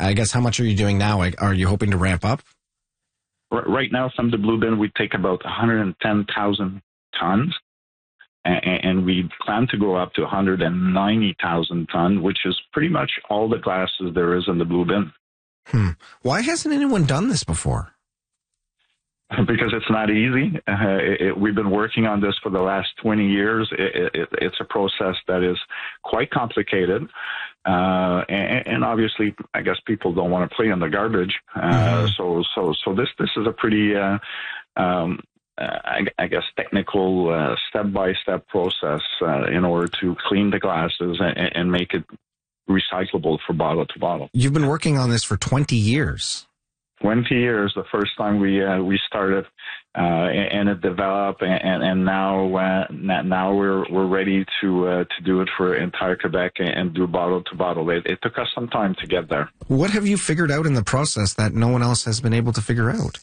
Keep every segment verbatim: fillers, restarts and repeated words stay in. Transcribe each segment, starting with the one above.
I guess how much are you doing now? Are you hoping to ramp up? Right now, from the blue bin, we take about one hundred ten thousand tons, and we plan to go up to one hundred ninety thousand tons, which is pretty much all the glasses there is in the blue bin. Hmm. Why hasn't anyone done this before? Because it's not easy. Uh, it, it, we've been working on this for the last twenty years. It, it, it's a process that is quite complicated. Uh, and, and obviously, I guess people don't want to play in the garbage. Uh, mm-hmm. So, so, so this, this is a pretty, uh, um, uh, I, I guess, technical, uh, step-by-step process, uh, in order to clean the glasses and, and make it recyclable for bottle to bottle. You've been working on this for twenty years. twenty years, the first time we uh, we started, uh, and, and it developed, and, and now uh, now we're we're ready to uh, to do it for entire Quebec and do bottle to bottle. It, it took us some time to get there. What have you figured out in the process that no one else has been able to figure out?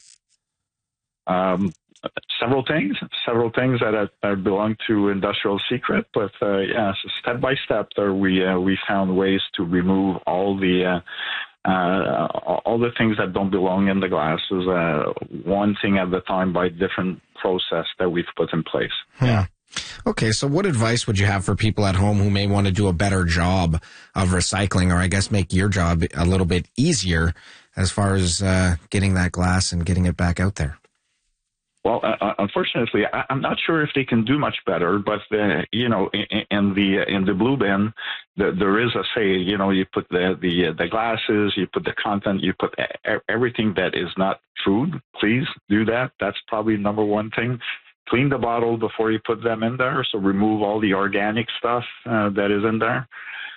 Um, several things, several things that, are, that belong to industrial secret, but uh, yeah, so step by step, there we uh, we found ways to remove all the. Uh, Uh, all the things that don't belong in the glasses, uh, one thing at a time by different process that we've put in place. Hmm. Yeah. Okay, so what advice would you have for people at home who may want to do a better job of recycling, or I guess make your job a little bit easier as far as uh, getting that glass and getting it back out there? Well, uh, unfortunately, I, I'm not sure if they can do much better. But uh, you know, in, in the in the blue bin, the, there is a say. You know, you put the the the glasses, you put the content, you put everything that is not food. Please do that. That's probably number one thing. Clean the bottle before you put them in there. So remove all the organic stuff uh, that is in there.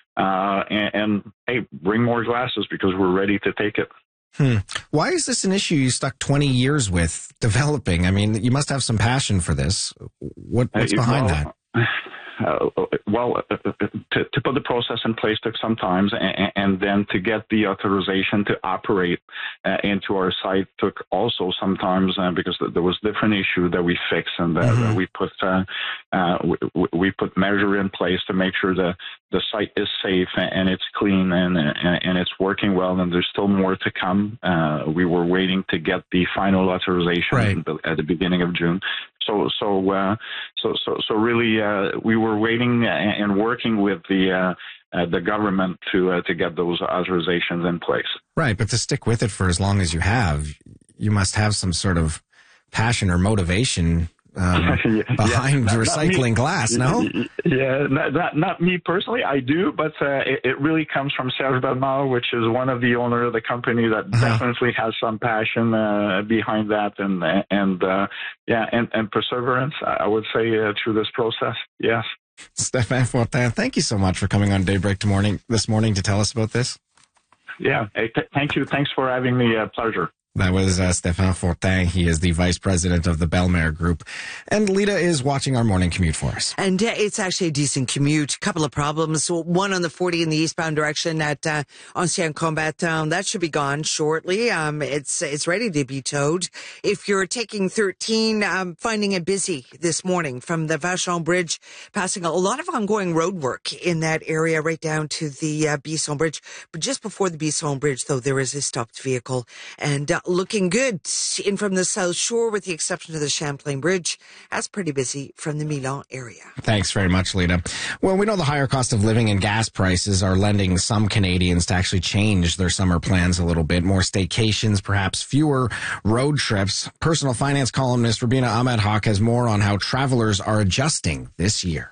Uh, and, and hey, bring more glasses because we're ready to take it. Hmm. Why is this an issue you stuck twenty years with developing? I mean, you must have some passion for this. What, what's behind well, that? Uh, well, uh, to, to put the process in place took some time, and, and then to get the authorization to operate uh, into our site took also sometimes uh, because there was different issue that we fixed, and that mm-hmm. we put uh, uh, we, we put measure in place to make sure the the site is safe and it's clean and and, and it's working well. And there's still more to come. Uh, we were waiting to get the final authorization right. at the beginning of June. So, so, uh, so, so, so really, uh, we were waiting and working with the uh, uh, the government to uh, to get those authorizations in place. Right, but to stick with it for as long as you have, you must have some sort of passion or motivation um, yeah, behind not, recycling not glass. No, yeah, not, not not me personally. I do, but uh, it, it really comes from Serge Bellemare, which is one of the owner of the company that uh-huh. definitely has some passion uh, behind that, and and uh, yeah, and, and perseverance. I would say uh, through this process. Yes. Stéphane Fortin, thank you so much for coming on Daybreak to morning this morning to tell us about this. Yeah, hey, th- thank you. Thanks for having me. Uh, pleasure. That was uh, Stéphane Fortin. He is the vice president of the Bellemare Group. And Lita is watching our morning commute for us. And uh, it's actually a decent commute. Couple of problems. So one on the forty in the eastbound direction at uh, Ancien Combat Town. That should be gone shortly. Um, it's it's ready to be towed. If you're taking thirteen, um, finding it busy this morning from the Vachon Bridge, passing a lot of ongoing road work in that area right down to the uh, Bisson Bridge. But just before the Bisson Bridge, though, there is a stopped vehicle. And uh, looking good in from the South Shore, with the exception of the Champlain Bridge. That's pretty busy from the Milan area. Thanks very much, Lita. Well, we know the higher cost of living and gas prices are lending some Canadians to actually change their summer plans a little bit. More staycations, perhaps fewer road trips. Personal finance columnist Rubina Ahmed-Haq has more on how travelers are adjusting this year.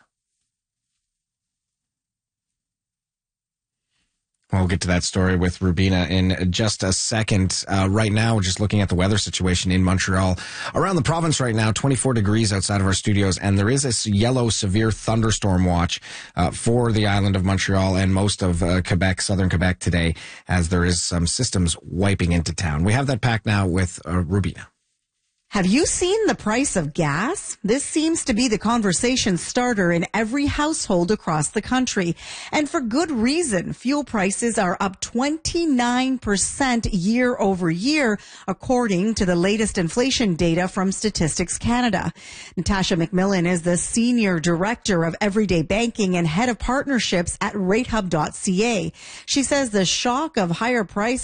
We'll get to that story with Rubina in just a second. Uh, right now, just looking at the weather situation in Montreal. Around the province right now, twenty-four degrees outside of our studios, and there is a yellow severe thunderstorm watch uh, for the island of Montreal and most of uh, Quebec, southern Quebec today, as there is some systems wiping into town. We have that packed now with uh, Rubina. Have you seen the price of gas? This seems to be the conversation starter in every household across the country. And for good reason. Fuel prices are up twenty-nine percent year over year, according to the latest inflation data from Statistics Canada. Natasha McMillan is the Senior Director of Everyday Banking and Head of Partnerships at rate hub dot c a. She says the shock of higher prices